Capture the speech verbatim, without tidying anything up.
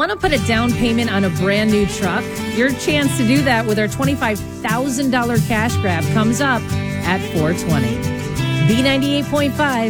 Want to put a down payment on a brand new truck? Your chance to do that with our twenty-five thousand dollars cash grab comes up at four twenty. B ninety-eight point five.